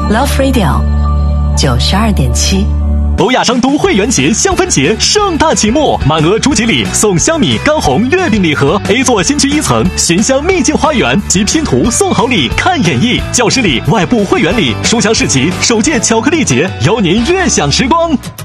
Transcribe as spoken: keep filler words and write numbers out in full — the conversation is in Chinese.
Love Radio 九十二点七。 欧亚商都会员节香氛节盛大启幕，满额主吉礼送香米、干红、月饼礼盒 ，A 座新区一层寻香秘境花园及拼图送好礼看演绎，教师礼、外部会员礼，书香市集首届巧克力节，邀您悦享时光。